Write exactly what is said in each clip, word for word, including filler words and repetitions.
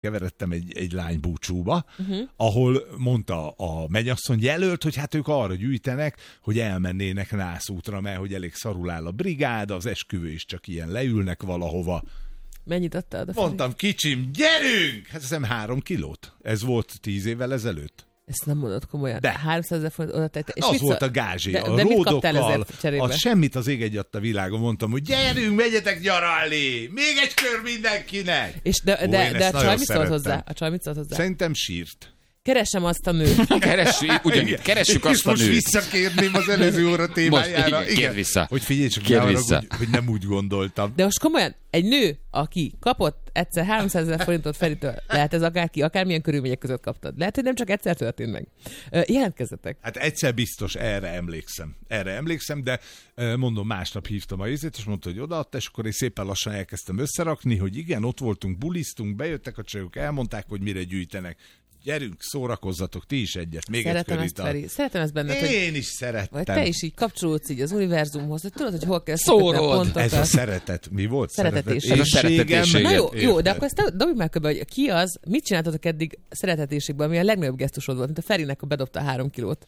keveredtem egy, egy lány búcsúba, uh-huh. ahol mondta a mennyasszony jelölt, hogy hát ők arra gyűjtenek, hogy elmennének nászútra, mert hogy elég szarul áll a brigád, az esküvő is csak ilyen leülnek valahova. Mennyit adtál? Mondtam, kicsim, gyerünk! Hát hiszem három kilót. Ez volt tíz évvel ezelőtt. Ezt nem mondod komolyan. De. háromszázezer forint oda tette. És az volt a gázsé. De, a de mit kaptál ródokkal, ezért cserébe? az semmit az ég egyat a világon. Mondtam, hogy gyerünk, megyetek nyaralni! Még egy kör mindenkinek! És de, Ó, de, de a csaj mit szólt hozzá? A csaj mit szólt hozzá? Szerintem sírt. Keresem azt a nőt. Keressük, ugyanitt, keressük azt a most nőt. visszakérném az előző óra témájára. Most, igen, kérd vissza. Hogy figyelj csak, kérd arra, vissza. hogy, hogy nem úgy gondoltam. De most komolyan, egy nő, aki kapott egyszer háromszázezer forintot Feritől, lehet ez akárki, akármilyen körülmények között kaptad. Lehet, hogy nem csak egyszer történt meg. Jelentkezzetek. Hát egyszer biztos, erre emlékszem. Erre emlékszem, de mondom, másnap hívtam a izét, és mondta, hogy odaadta, és akkor én szépen lassan elkezdtem összerakni, hogy igen, ott voltunk, bulisztunk, bejöttek a csajok, elmondták, hogy mire gyűjtenek. Gyerünk, szórakozzatok, ti is egyet. Még Szeretem egy ezt, Feri. Szeretem ezt benned, Én hogy... is szerettem. Vagy te is így kapcsolódsz így az univerzumhoz, hogy tudod, hogy hol kell szórod a pontokat. Ez a szeretet. Mi volt? Szeretetéség. Ez a szeretetéség. Na jó, jó, de akkor ezt dobjuk már köbben, hogy ki az, mit csináltatok eddig szeretetéségben, ami a legnagyobb gesztusod volt, mint a Ferinek, a bedobta a három kilót.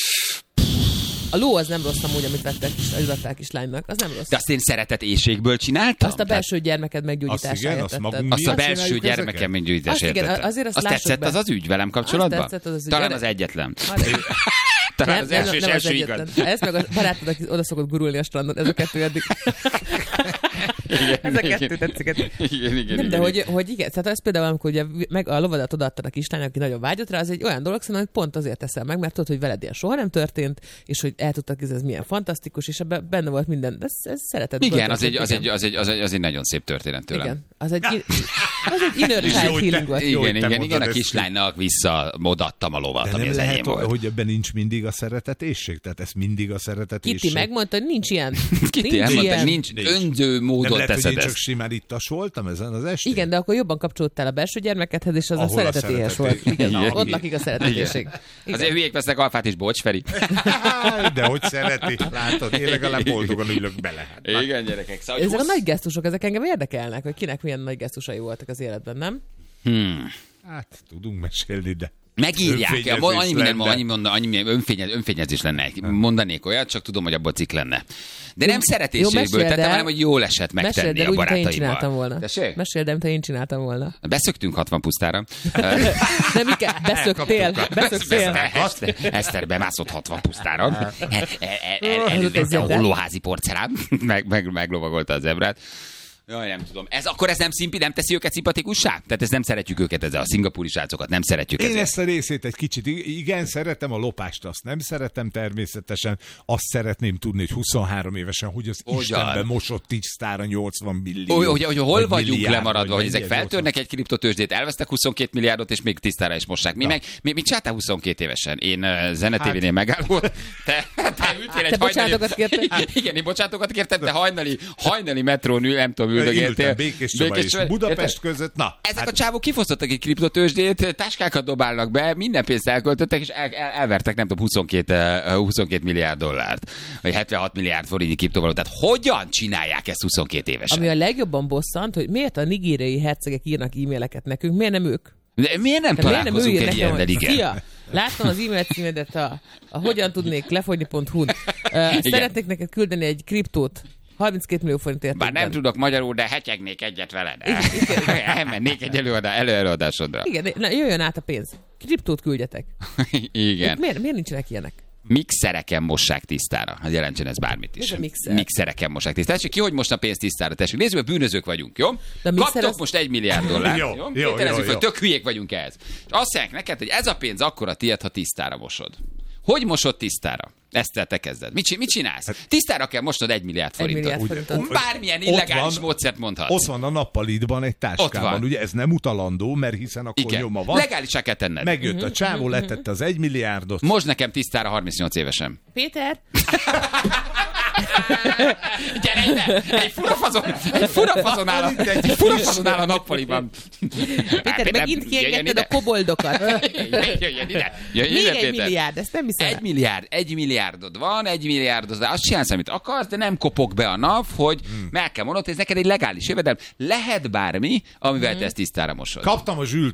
A ló az nem rossz amúgy, amit vettek is, amit vettek kislánynak. Az nem rossz. De azt én szeretetéségből csináltam? Azt a belső gyermeked meggyógyításáért azt, igen, tetted. Azt a belső gyermekem meggyógyításáért tetted. Azért azt azt tetszett be. az az ügy velem kapcsolatban? Azt tetszett az az ügy. Talán az egyetlen. Nem, Talán az első nem, és nem első az igaz. egyetlen. Ez meg a barátod, aki oda szokott gurulni a strandon. Ez a kettő eddig. Igen, ez a kettő tetszik. Igen, igen, nem, igen, de igen. Hogy, hogy igen, tehát ez például, amikor ugye meg a lovadat odaadtad a kislánynak, aki nagyon vágyott rá, az egy olyan dolog, szerintem, hogy pont azért teszel meg, mert tudod, hogy veled ilyen soha nem történt, és hogy el tudtak, ez milyen fantasztikus, és ebben benne volt minden. Ez, ez szereted. Igen, az egy, az, egy, az, egy, az, egy, az egy nagyon szép történet tőlem. Igen, az egy, az egy inner child healing volt. Igen, igen, igen, a kislánynak vissza odaadtam a lovat, de ami nem az lehet, enyém volt. hogy ebben nincs mindig a szeretetéség? Tehát ez mindig a szeretetéség? Kitty megmondta, hogy nincs ilyen. Kitty elmondta, hogy nincs, önző módon nem lehet, teszed hogy én ezt. csak simán ittas voltam ezen az estén? Igen, de akkor jobban kapcsolódtál a belső gyermekedhez, és az Ahol a szeretetéhes a volt. Igen, Igen. ott lakik a szeretetéség. Azért hülyék vesznek alfát is, bocs, Feri. De hogy szereti, látod, én legalább boldogan ülök bele. Hát, igen, gyerekek. Szóval, ezek a nagy gesztusok, ezek engem érdekelnek, hogy kinek milyen nagy gesztusai voltak az életben, nem? Hmm. Hát, tudunk mesélni, de... Megírják, Önfényezés annyi minden, lenne. annyi, mondan, annyi minden önfényez, önfényezés lenne. Mondanék olyat, csak tudom, hogy abból cikk lenne. De nem szeretéségből tettem, hanem hogy jól esett megtenni meséld a el, úgy, én csináltam barátaimmal. volna. Tessék? Meséld el, mint ha én csináltam volna. Beszöktünk hatvan pusztára. Nem, Ike, beszöktél, beszöktél. Eszter, Eszter bemászott hatvan pusztára. Előtte a hollóházi porcelán. Meg, meg, meglovagolta a zebrát. Jaj, nem tudom. Ez, akkor ez nem szimpi, nem teszi őket szimpatikussá? Tehát ez nem szeretjük őket, ezzel a szingapúri srácokat nem szeretjük Én ezzel. ezt a részét egy kicsit, igen, szeretem a lopást, azt nem szeretem természetesen, azt szeretném tudni, hogy huszonhárom évesen, hogy az Ugyan. Istenben mosott tisztára nyolcvan millió. Hogy, hogy, hogy hol vagy vagyunk milliárd, lemaradva, vagy hogy ezek milliárd, feltörnek egy kriptotőzsdét, elvesztek huszonkettő milliárdot, és még tisztára is mossák. Mi Na. meg, mi, mit csináltál huszonkettő évesen? Én uh, zenetévénél megálló. Te, te ültél egy Te hajnali... bocsátokat kértél? Igen, én bocsátokat kértem, te hajnali, hajnali metrón ül, nem tudom, üldögéltél. Békés Csaba és Budapest között, na. Ezek hát, a csávok kifosztottak egy kriptotőzsdét, táskákat dobálnak be, minden pénzt elköltöttek, és el, el, elvertek nem tudom huszonkettő milliárd dollárt, vagy hetvenhat milliárd forintnyi kriptovalutát. Hogyan csinálják ezt huszonkettő évesen? Ami a legjobban bosszant, hogy miért a nigériai hercegek írnak e-maileket nekünk, miért nem ők? De miért nem De találkozunk egy nekem, ilyennel, hogy igen? Fia, láttam az e-mail címedet a, a hogyan tudnék lefogyni pont hu-n. Uh, szeretnék neked küldeni egy kriptót. harminckét millió forint értékben. Bár nem tudok magyarul, de hetyegnék egyet veled. Elmennék egy előadá, előadásodra. Igen, na, jöjjön át a pénz. Kriptót küldjetek. Igen. Miért, miért nincsenek ilyenek? Mixereken mossák tisztára. Hát jelentsen ez bármit is. Ez a mixer. Mixereken mossák tisztára. Tessék, ki hogy mosna pénzt tisztára? Tessék, nézzük, hogy bűnözők vagyunk, jó? Kaptok az... most egy milliárd dollárt. Jó, jó? jó, Tételezzük, jó, hogy jó. tök hülyék vagyunk ehhez. És azt mondják neked, hogy ez a pénz akkora tiéd, ha tisztára mosod. Hogy mosod tisztára? Ezt te kezded. Mit, mit csinálsz? Tisztára kell mosnod egy milliárd forintot. Egy milliárd forintot. Bármilyen Ott illegális van- módszert mondhatsz. Ott van a nappalitban egy Ott táskában, van. ugye ez nem utalandó, mert hiszen akkor Igen. nyoma van. Legálisá kell tenned. Megjött a csávó, letette az egy milliárdot. Most nekem tisztára harmincnyolc évesen. Péter? Gyere ide! Egy furafazon, egy furafazon áll a, egy furafazon áll a nappaliban. Péter, megint kiengedted a koboldokat. Jöjjön ide! Jöjjön Még ide, egy Péter. milliárd, ezt nem hiszem. Egy milliárd, egy milliárdod van, egy milliárdod, azt csinálsz, amit akarsz, de nem kopog be a NAV, hogy hmm. meg kell mondod, hogy ez neked egy legális jövedelem. Lehet bármi, amivel hmm. te ezt tisztára mosod. Kaptam a Zsült